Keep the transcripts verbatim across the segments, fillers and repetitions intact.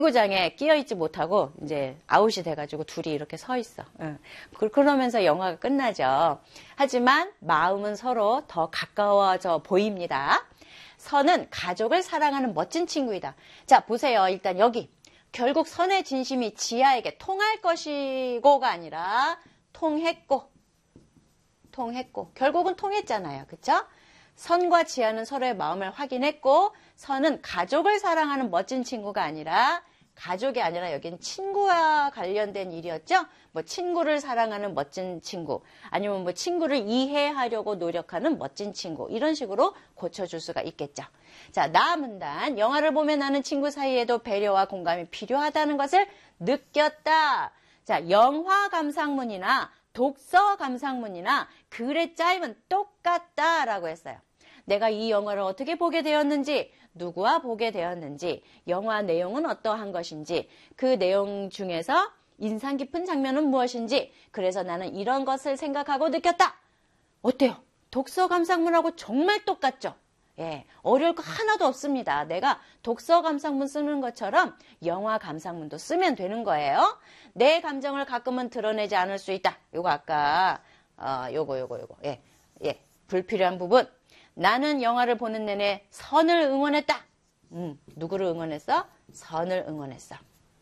구장에 끼어있지 못하고 이제 아웃이 돼가지고 둘이 이렇게 서 있어. 응. 그러면서 영화가 끝나죠. 하지만 마음은 서로 더 가까워져 보입니다. 선은 가족을 사랑하는 멋진 친구이다. 자, 보세요. 일단 여기 결국 선의 진심이 지아에게 통할 것이고가 아니라 통했고 통했고 결국은 통했잖아요. 그쵸? 선과 지아는 서로의 마음을 확인했고 선은 가족을 사랑하는 멋진 친구가 아니라 가족이 아니라 여긴 친구와 관련된 일이었죠. 뭐 친구를 사랑하는 멋진 친구 아니면 뭐 친구를 이해하려고 노력하는 멋진 친구 이런 식으로 고쳐줄 수가 있겠죠. 자, 나문단 영화를 보며 나는 친구 사이에도 배려와 공감이 필요하다는 것을 느꼈다. 자, 영화 감상문이나 독서 감상문이나 글의 짜임은 똑같다라고 했어요. 내가 이 영화를 어떻게 보게 되었는지, 누구와 보게 되었는지, 영화 내용은 어떠한 것인지, 그 내용 중에서 인상 깊은 장면은 무엇인지, 그래서 나는 이런 것을 생각하고 느꼈다. 어때요? 독서 감상문하고 정말 똑같죠? 예, 어려울 거 하나도 없습니다. 내가 독서 감상문 쓰는 것처럼 영화 감상문도 쓰면 되는 거예요. 내 감정을 가끔은 드러내지 않을 수 있다. 요거 아까 어, 요거 요거 요거 예, 예, 불필요한 부분. 나는 영화를 보는 내내 선을 응원했다. 음, 누구를 응원했어? 선을 응원했어.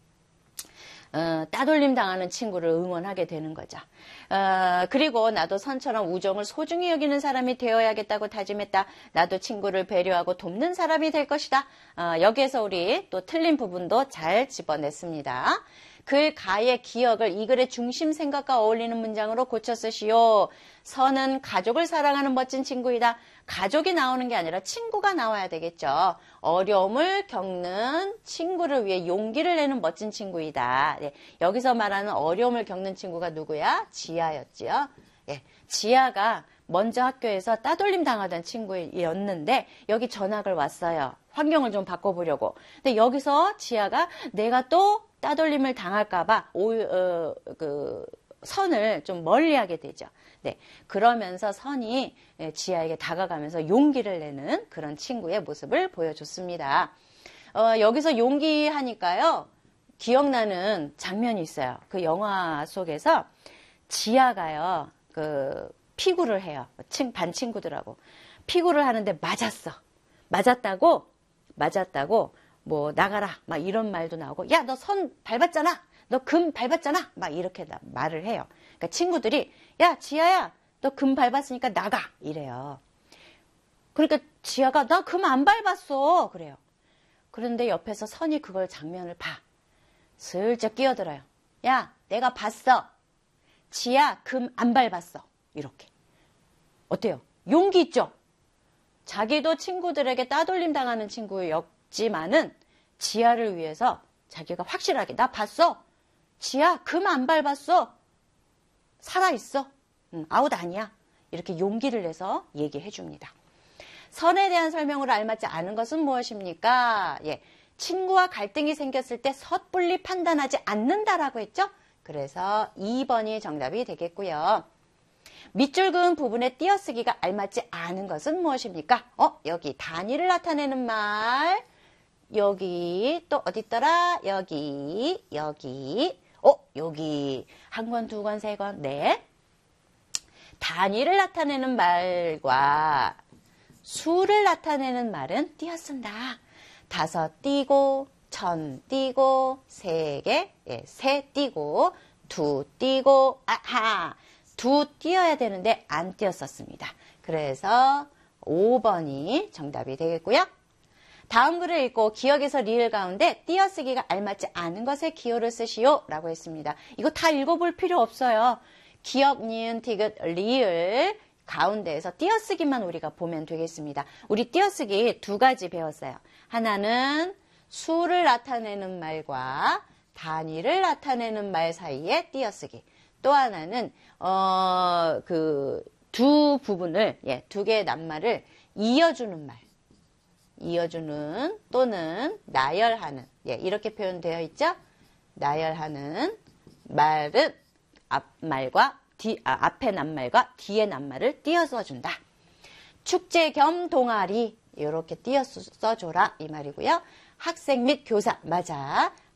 어, 따돌림 당하는 친구를 응원하게 되는 거죠. 어, 그리고 나도 선처럼 우정을 소중히 여기는 사람이 되어야겠다고 다짐했다. 나도 친구를 배려하고 돕는 사람이 될 것이다. 어, 여기에서 우리 또 틀린 부분도 잘 집어냈습니다. 글 가의 기억을 이 글의 중심 생각과 어울리는 문장으로 고쳐 쓰시오. 선은 가족을 사랑하는 멋진 친구이다. 가족이 나오는 게 아니라 친구가 나와야 되겠죠. 어려움을 겪는 친구를 위해 용기를 내는 멋진 친구이다. 네, 여기서 말하는 어려움을 겪는 친구가 누구야? 지아였지요. 예, 지아가 먼저 학교에서 따돌림 당하던 친구였는데 여기 전학을 왔어요. 환경을 좀 바꿔보려고. 근데 여기서 지아가 내가 또 따돌림을 당할까봐 오, 어, 그 선을 좀 멀리하게 되죠. 네, 그러면서 선이 지아에게 다가가면서 용기를 내는 그런 친구의 모습을 보여줬습니다. 어, 여기서 용기하니까요. 기억나는 장면이 있어요. 그 영화 속에서 지아가요. 그 피구를 해요. 친, 반 친구들하고. 피구를 하는데 맞았어. 맞았다고 맞았다고 뭐 나가라 막 이런 말도 나오고 야 너 선 밟았잖아. 너 금 밟았잖아. 막 이렇게 말을 해요. 그러니까 친구들이 야 지아야 너 금 밟았으니까 나가 이래요. 그러니까 지아가 나 금 안 밟았어 그래요. 그런데 옆에서 선이 그걸 장면을 봐. 슬쩍 끼어들어요. 야 내가 봤어. 지아 금 안 밟았어. 이렇게. 어때요? 용기 있죠? 자기도 친구들에게 따돌림 당하는 친구였지만은 지아를 위해서 자기가 확실하게 나 봤어. 지아 금 안 밟았어. 살아있어. 응, 아웃 아니야. 이렇게 용기를 내서 얘기해 줍니다. 선에 대한 설명으로 알맞지 않은 것은 무엇입니까? 예, 친구와 갈등이 생겼을 때 섣불리 판단하지 않는다라고 했죠? 그래서 이 번이 정답이 되겠고요. 밑줄 그은 부분에 띄어쓰기가 알맞지 않은 것은 무엇입니까? 어, 여기 단위를 나타내는 말. 여기 또 어디 있더라? 여기, 여기. 어, 여기. 한 권, 두 권, 세 권. 네. 단위를 나타내는 말과 수를 나타내는 말은 띄어쓴다. 다섯 띄고, 천 띄고, 세 개, 예, 세 띄고, 두 띄고, 아하. 두 띄어야 되는데 안 띄었었습니다. 그래서 오 번이 정답이 되겠고요. 다음 글을 읽고 기억에서 리을 가운데 띄어쓰기가 알맞지 않은 것에 기호를 쓰시오 라고 했습니다. 이거 다 읽어볼 필요 없어요. 기억, 니은, 티귿, 리을 가운데에서 띄어쓰기만 우리가 보면 되겠습니다. 우리 띄어쓰기 두 가지 배웠어요. 하나는 수를 나타내는 말과 단위를 나타내는 말 사이에 띄어쓰기. 또 하나는 어, 그 두 부분을 예, 두 개의 낱말을 이어주는 말, 이어주는 또는 나열하는 예, 이렇게 표현되어 있죠. 나열하는 말은 앞말과 뒤, 아, 앞의 낱말과 뒤의 낱말을 띄어서 준다. 축제 겸 동아리 이렇게 띄어서 써줘라 이 말이고요. 학생 및 교사 맞아.